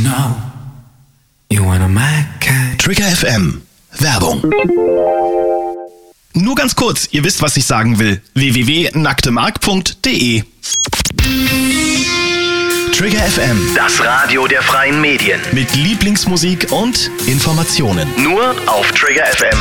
know you wanna my kind. Trigger FM. Werbung. Nur ganz kurz, ihr wisst, was ich sagen will. www.nacktemark.de. Trigger FM. Das Radio der freien Medien. Mit Lieblingsmusik und Informationen. Nur auf Trigger FM.